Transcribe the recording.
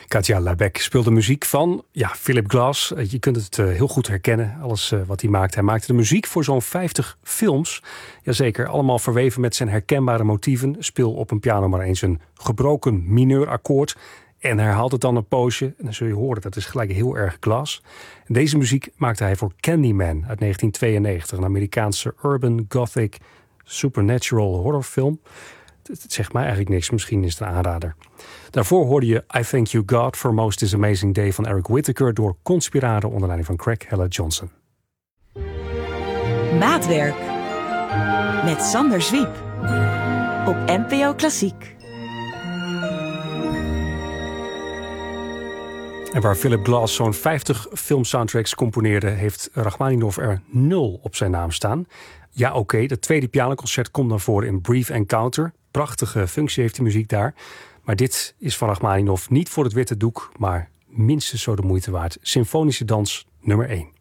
Katia Labec speelde muziek van Philip Glass. Je kunt het heel goed herkennen, alles wat hij maakt. Hij maakte de muziek voor zo'n 50 films. Jazeker, allemaal verweven met zijn herkenbare motieven. Speel op een piano maar eens een gebroken mineurakkoord en herhaalt het dan een poosje. En dan zul je horen, dat is gelijk heel erg Glass. En deze muziek maakte hij voor Candyman uit 1992. Een Amerikaanse urban gothic supernatural horrorfilm. Het zegt mij eigenlijk niks, misschien is het een aanrader. Daarvoor hoorde je I Thank You God for Most This Amazing Day van Eric Whitacre door Conspirare onder leiding van Craig Hella Johnson. Maatwerk met Sander Zwiep op NPO Klassiek. En waar Philip Glass zo'n 50 filmsoundtracks componeerde, heeft Rachmaninov er 0 op zijn naam staan. Ja, oké, dat tweede pianoconcert komt dan voor in Brief Encounter. Prachtige functie heeft die muziek daar. Maar dit is van Rachmaninov niet voor het witte doek, maar minstens zo de moeite waard. Symfonische dans nummer 1.